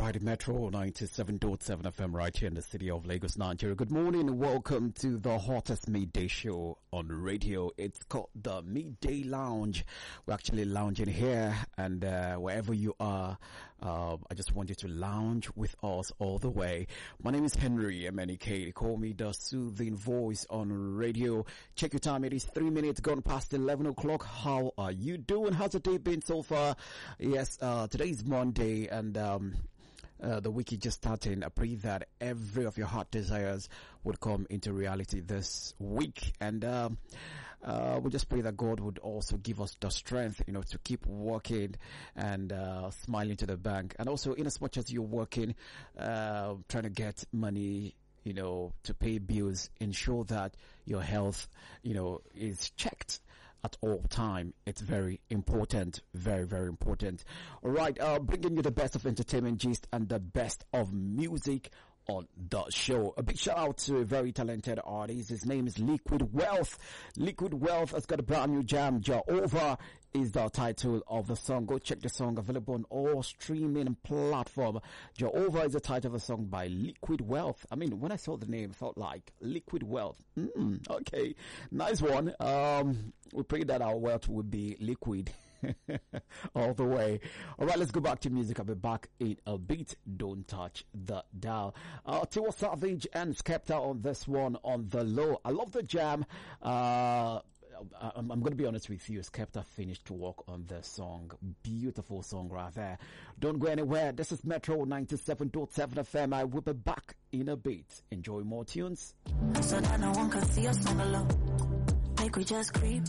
right, Metro 97.7 FM right here in the city of Lagos, Nigeria. Good morning and welcome to the hottest midday show on radio. It's called the Midday Lounge. We're actually lounging here, and wherever you are, I just want you to lounge with us all the way. My name is Henry MNK. Call me the soothing voice on radio. Check your time. It is 3 minutes gone past 11 o'clock. How are you doing? How's the day been so far? Yes, today is Monday, and the week is just starting. I pray that every of your heart desires would come into reality this week, and we just pray that God would also give us the strength, to keep working and smiling to the bank. And also, in as much as you're working, trying to get money, to pay bills, ensure that your health, is checked at all time. It's very important. Very, very important. All right. Bringing you the best of entertainment gist and the best of music on the show. A big shout out to a very talented artist. His name is Liquid Wealth. Liquid Wealth has got a brand new jam. Jehovah is the title of the song. Go check the song, available on all streaming platform. Jehovah is the title of the song by Liquid Wealth. I mean, when I saw the name, I felt like Liquid Wealth. Okay, nice one. We pray that our wealth would be liquid all the way. All right, let's go back to music. I'll be back in a bit. Don't touch the dial. Tiwa Savage and Skepta on this one, On the Low. I love the jam. I'm going to be honest with you. Skepta finished to work on the song. Beautiful song right there. Don't go anywhere. This is Metro 97.7 FM. I will be back in a bit. Enjoy more tunes. So that no one can see us on the low. Make we just creep.